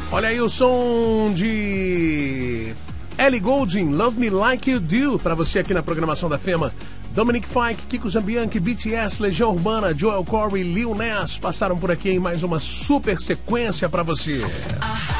Olha aí o som de Ellie Goulding, Love Me Like You Do, pra você aqui na programação da Fema. Dominic Fike, Kiko Zambianchi, BTS, Legião Urbana, Joel Corey, Lil Nas passaram por aqui em mais uma super sequência pra você.